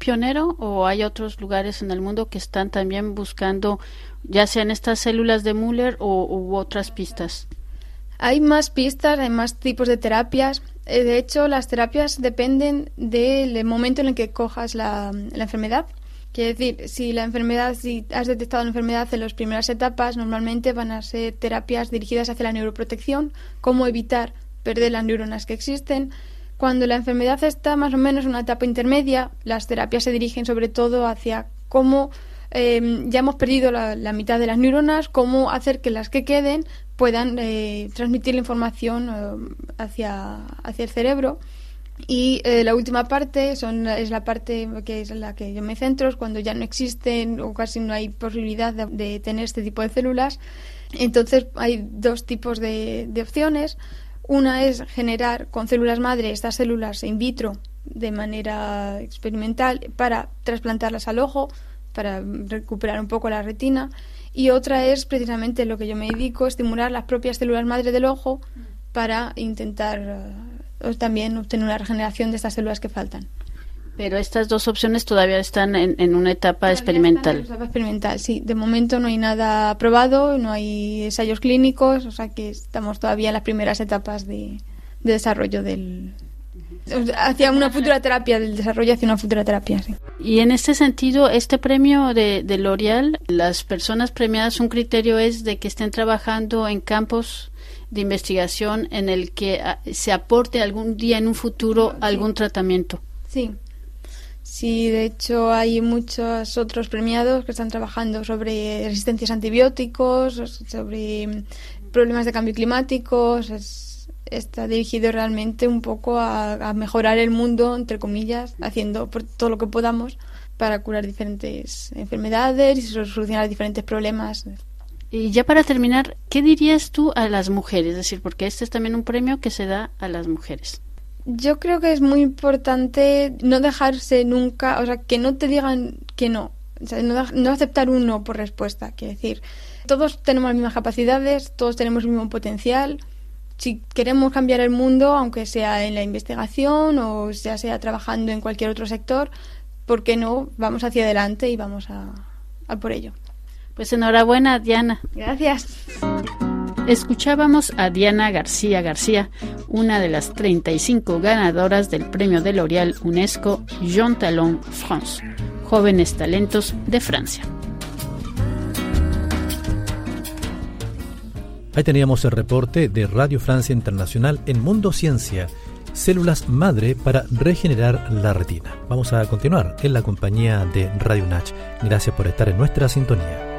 pionero o hay otros lugares en el mundo que están también buscando, ya sean estas células de Müller u otras pistas? Hay más pistas, hay más tipos de terapias. De hecho, las terapias dependen del momento en el que cojas la enfermedad. Quiere decir, si has detectado la enfermedad en las primeras etapas, normalmente van a ser terapias dirigidas hacia la neuroprotección, cómo evitar perder las neuronas que existen. Cuando la enfermedad está más o menos en una etapa intermedia, las terapias se dirigen sobre todo hacia cómo ya hemos perdido la mitad de las neuronas, cómo hacer que las que queden puedan transmitir la información hacia el cerebro. Y la última parte es la parte que es en la que yo me centro, es cuando ya no existen o casi no hay posibilidad de tener este tipo de células. Entonces hay dos tipos de opciones. Una es generar con células madre estas células in vitro de manera experimental para trasplantarlas al ojo, para recuperar un poco la retina. Y otra es precisamente lo que yo me dedico, estimular las propias células madre del ojo para intentar también obtener una regeneración de estas células que faltan. Pero estas dos opciones todavía están en una etapa experimental. En una etapa experimental, sí. De momento no hay nada aprobado, no hay ensayos clínicos, o sea que estamos todavía en las primeras etapas de desarrollo hacia una futura terapia, del desarrollo hacia una futura terapia, sí. Y en este sentido, este premio de L'Oréal, las personas premiadas, un criterio es de que estén trabajando en campos de investigación en el que se aporte algún día en un futuro algún tratamiento. Sí, de hecho hay muchos otros premiados que están trabajando sobre resistencias a antibióticos, sobre problemas de cambio climático. Está dirigido realmente un poco a mejorar el mundo, entre comillas, haciendo por todo lo que podamos para curar diferentes enfermedades y solucionar diferentes problemas. Y ya para terminar, ¿qué dirías tú a las mujeres? Es decir, porque este es también un premio que se da a las mujeres. Yo creo que es muy importante no dejarse nunca, o sea, que no te digan que no. O sea, no aceptar un no por respuesta. Quiere decir, todos tenemos las mismas capacidades, todos tenemos el mismo potencial. Si queremos cambiar el mundo, aunque sea en la investigación o sea trabajando en cualquier otro sector, ¿por qué no? Vamos hacia adelante y vamos a por ello. Pues enhorabuena, Diana. Gracias. Escuchábamos a Diana García García, una de las 35 ganadoras del premio de L'Oréal UNESCO Jean Talon France, Jóvenes Talentos de Francia. Ahí teníamos el reporte de Radio Francia Internacional en Mundo Ciencia, células madre para regenerar la retina. Vamos a continuar en la compañía de Radio Nach. Gracias por estar en nuestra sintonía.